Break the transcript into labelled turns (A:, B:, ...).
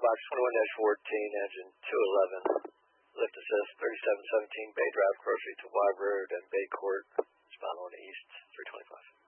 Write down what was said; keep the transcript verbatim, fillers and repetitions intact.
A: Box twenty-one dash fourteen, engine two eleven, lift assist thirty-seven seventeen, Bay Drive, Grocery to Wide Road and Bay Court, respond on east, three twenty-five.